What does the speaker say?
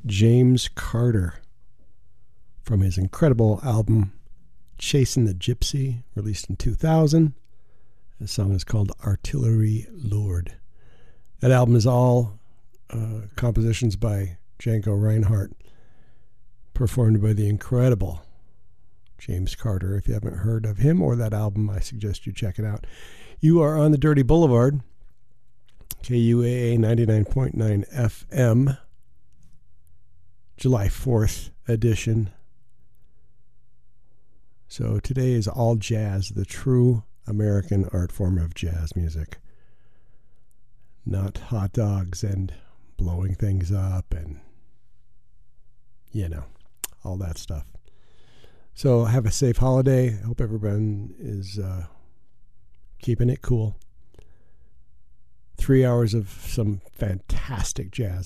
James Carter from his incredible album Chasing the Gypsy, released in 2000. The song is called Artillery Lord. That album is all compositions by Django Reinhardt, performed by the incredible James Carter. If you haven't heard of him or that album, I suggest you check it out. You are on the Dirty Boulevard, KUAA 99.9 FM, July 4th edition. So today is all jazz, the true American art form of jazz music. Not hot dogs and blowing things up and, all that stuff. So have a safe holiday. I hope everyone is keeping it cool. 3 hours of some fantastic jazz.